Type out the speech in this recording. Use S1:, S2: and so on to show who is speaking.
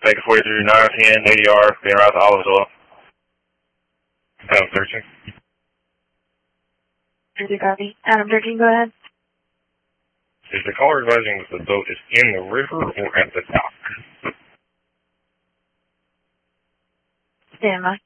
S1: Take 43 910 ADR, being routed to Olive Oil.
S2: Adam 13.
S3: 30 copy. Adam 13, go ahead.
S2: Is the caller advising that the boat is in the river or at the dock?
S3: Stand by.